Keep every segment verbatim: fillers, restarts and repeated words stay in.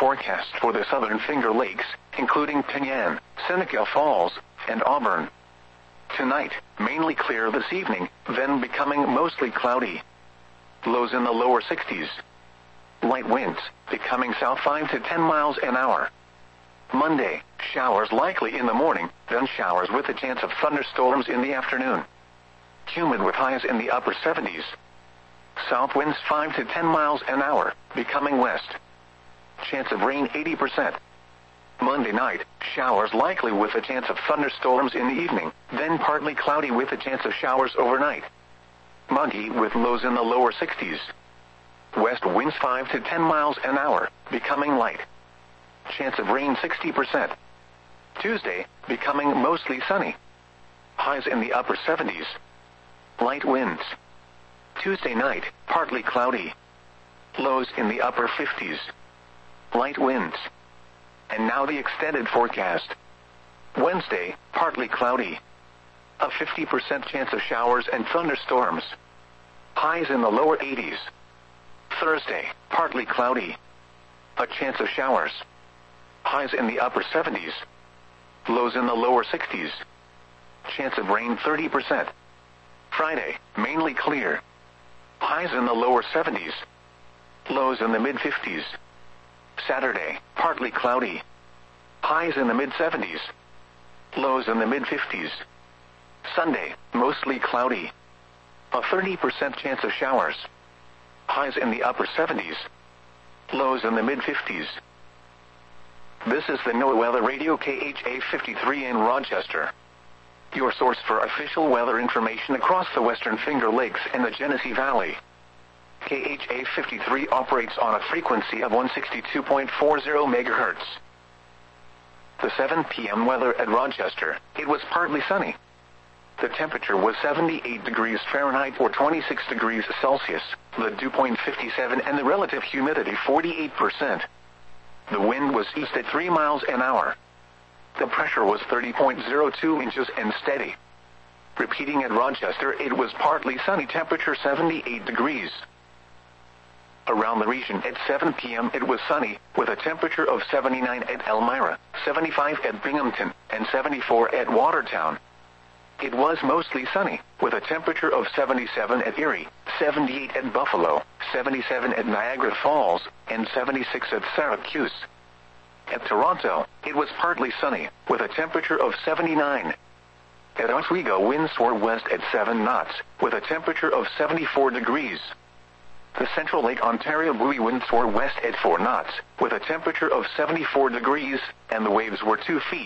forecast for the southern Finger Lakes, including Penyan, Seneca Falls, and Auburn. Tonight, mainly clear this evening, then becoming mostly cloudy. Lows in the lower sixties. Light winds, becoming south five to ten miles an hour. Monday, showers likely in the morning, then showers with a chance of thunderstorms in the afternoon. Humid with highs in the upper seventies. South winds five to ten miles an hour, becoming west. Chance of rain eighty percent. Monday night, showers likely with a chance of thunderstorms in the evening, then partly cloudy with a chance of showers overnight. Muggy with lows in the lower sixties. West winds five to ten miles an hour, becoming light. Chance of rain sixty percent. Tuesday, becoming mostly sunny. Highs in the upper seventies. Light winds. Tuesday night, partly cloudy. Lows in the upper fifties. Light winds. And now the extended forecast. Wednesday, partly cloudy. A fifty percent chance of showers and thunderstorms. Highs in the lower eighties. Thursday, partly cloudy. A chance of showers. Highs in the upper seventies. Lows in the lower sixties. Chance of rain thirty percent. Friday, mainly clear. Highs in the lower seventies. Lows in the mid-fifties. Saturday, partly cloudy. Highs in the mid-seventies. Lows in the mid-fifties. Sunday, mostly cloudy. A thirty percent chance of showers. Highs in the upper seventies. Lows in the mid-fifties. This is the NOAA Weather Radio K H A fifty-three in Rochester. Your source for official weather information across the western Finger Lakes and the Genesee Valley. K H A fifty-three operates on a frequency of one sixty-two point four zero megahertz. The seven p m weather at Rochester, it was partly sunny. The temperature was seventy-eight degrees Fahrenheit or twenty-six degrees Celsius, the dew point fifty-seven and the relative humidity forty-eight percent. The wind was east at three miles an hour. The pressure was thirty point zero two inches and steady. Repeating at Rochester, it was partly sunny, temperature seventy-eight degrees. Around the region at seven p m it was sunny, with a temperature of seventy-nine at Elmira, seventy-five at Binghamton, and seventy-four at Watertown. It was mostly sunny, with a temperature of seventy-seven at Erie, seventy-eight at Buffalo, seventy-seven at Niagara Falls, and seventy-six at Syracuse. At Toronto, it was partly sunny, with a temperature of seventy-nine. At Oswego, winds were west at seven knots, with a temperature of seventy-four degrees. The Central Lake Ontario buoy winds were west at four knots, with a temperature of seventy-four degrees, and the waves were two feet.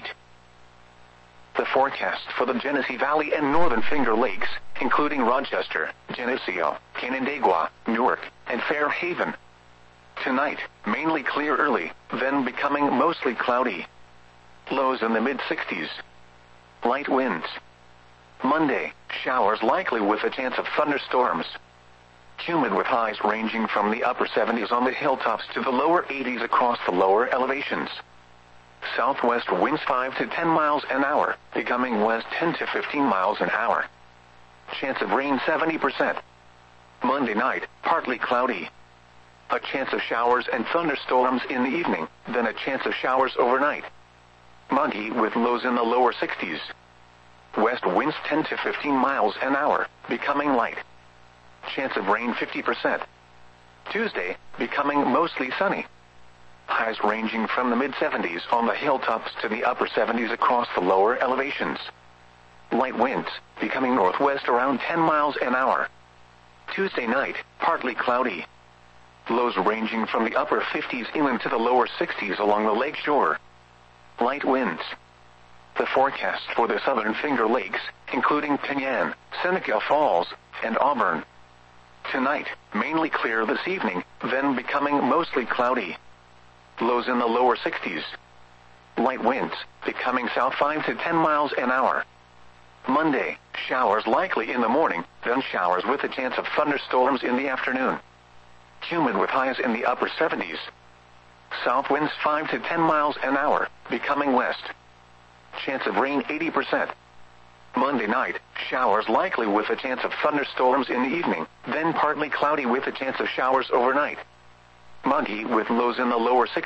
The forecast for the Genesee Valley and northern Finger Lakes, including Rochester, Geneseo, Canandaigua, Newark, and Fairhaven. Tonight, mainly clear early, then becoming mostly cloudy. Lows in the mid-sixties. Light winds. Monday, showers likely with a chance of thunderstorms. Humid with highs ranging from the upper seventies on the hilltops to the lower eighties across the lower elevations. Southwest winds five to ten miles an hour, becoming west ten to fifteen miles an hour. Chance of rain seventy percent. Monday night, partly cloudy. A chance of showers and thunderstorms in the evening, then a chance of showers overnight. Muggy with lows in the lower sixties. West winds ten to fifteen miles an hour, becoming light. Chance of rain fifty percent. Tuesday, becoming mostly sunny. Highs ranging from the mid-seventies on the hilltops to the upper seventies across the lower elevations. Light winds, becoming northwest around ten miles an hour. Tuesday night, partly cloudy. Lows ranging from the upper fifties inland to the lower sixties along the lake shore. Light winds. The forecast for the southern Finger Lakes, including Penyan, Seneca Falls, and Auburn. Tonight, mainly clear this evening, then becoming mostly cloudy. Lows in the lower sixties. Light winds, becoming south five to ten miles an hour. Monday, showers likely in the morning, then showers with a chance of thunderstorms in the afternoon. Humid with highs in the upper seventies. South winds five to ten miles an hour, becoming west. Chance of rain eighty percent. Monday night, showers likely with a chance of thunderstorms in the evening, then partly cloudy with a chance of showers overnight. Muggy with lows in the lower sixties.